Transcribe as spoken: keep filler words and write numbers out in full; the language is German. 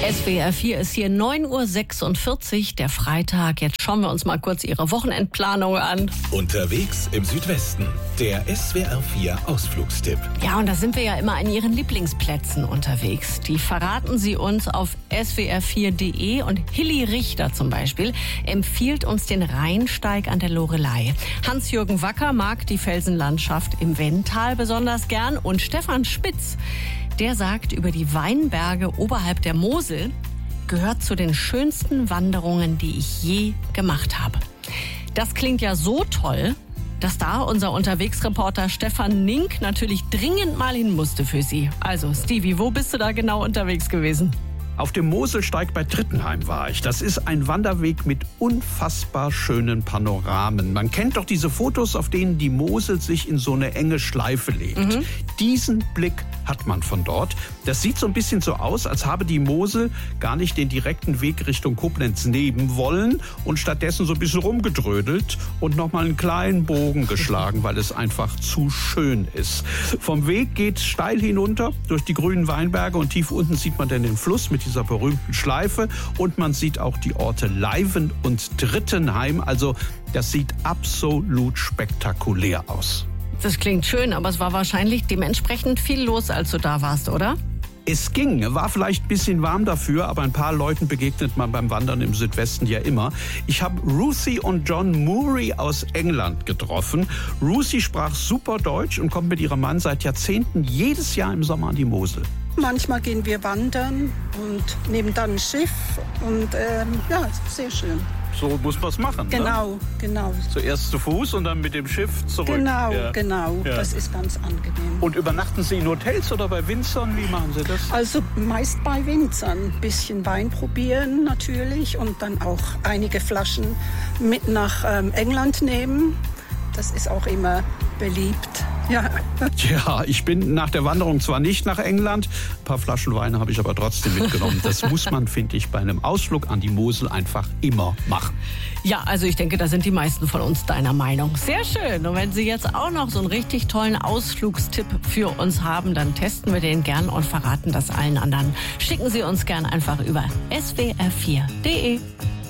S W R vier ist hier neun Uhr sechsundvierzig, der Freitag. Jetzt schauen wir uns mal kurz Ihre Wochenendplanung an. Unterwegs im Südwesten, der S W R vier Ausflugstipp. Ja, und da sind wir ja immer an Ihren Lieblingsplätzen unterwegs. Die verraten Sie uns auf S W R vier Punkt de und Hilly Richter zum Beispiel empfiehlt uns den Rheinsteig an der Loreley. Hans-Jürgen Wacker mag die Felsenlandschaft im Wenntal besonders gern und Stefan Spitz, der sagt über die Weinberge oberhalb der Mosel, gehört zu den schönsten Wanderungen, die ich je gemacht habe. Das klingt ja so toll, dass da unser Unterwegsreporter Stefan Nink natürlich dringend mal hin musste für Sie. Also Stevie, wo bist du da genau unterwegs gewesen? Auf dem Moselsteig bei Trittenheim war ich. Das ist ein Wanderweg mit unfassbar schönen Panoramen. Man kennt doch diese Fotos, auf denen die Mosel sich in so eine enge Schleife legt. Mhm. Diesen Blick hat man von dort. Das sieht so ein bisschen so aus, als habe die Mosel gar nicht den direkten Weg Richtung Koblenz nehmen wollen und stattdessen so ein bisschen rumgedrödelt und nochmal einen kleinen Bogen geschlagen, weil es einfach zu schön ist. Vom Weg geht es steil hinunter durch die grünen Weinberge und tief unten sieht man dann den Fluss mit dieser berühmten Schleife und man sieht auch die Orte Leiven und Trittenheim. Also das sieht absolut spektakulär aus. Das klingt schön, aber es war wahrscheinlich dementsprechend viel los, als du da warst, oder? Es ging, war vielleicht ein bisschen warm dafür, aber ein paar Leuten begegnet man beim Wandern im Südwesten ja immer. Ich habe Ruthie und John Murray aus England getroffen. Ruthie sprach super Deutsch und kommt mit ihrem Mann seit Jahrzehnten jedes Jahr im Sommer an die Mosel. Manchmal gehen wir wandern und nehmen dann ein Schiff und ähm, ja, sehr schön. So muss man es machen, Genau, ne? genau. Zuerst zu Fuß und dann mit dem Schiff zurück. Genau, ja. genau. Ja. Das ist ganz angenehm. Und übernachten Sie in Hotels oder bei Winzern? Wie machen Sie das? Also meist bei Winzern. Ein bisschen Wein probieren natürlich und dann auch einige Flaschen mit nach ähm, England nehmen. Das ist auch immer beliebt. Ja. Ja, ich bin nach der Wanderung zwar nicht nach England, ein paar Flaschen Wein habe ich aber trotzdem mitgenommen. Das muss man, finde ich, bei einem Ausflug an die Mosel einfach immer machen. Ja, also ich denke, da sind die meisten von uns deiner Meinung. Sehr schön. Und wenn Sie jetzt auch noch so einen richtig tollen Ausflugstipp für uns haben, dann testen wir den gern und verraten das allen anderen. Schicken Sie uns gern einfach über S W R vier Punkt de.